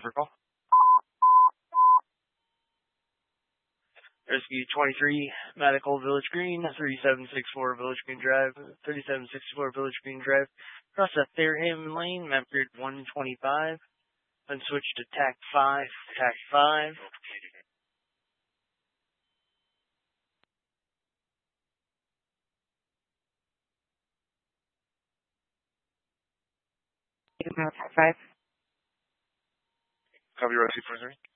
for call. Rescue 23, Medical Village Green, 3764 Village Green Drive, 3764 Village Green Drive. Cross at Thereham Lane, map grid 125. Then switch to TAC 5, TAC 5. TAC 5. Copy, Rescue 43.